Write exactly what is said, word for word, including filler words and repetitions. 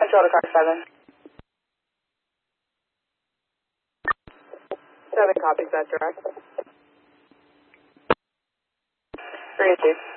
Control to car seven. Seven copies that direct. Three to two.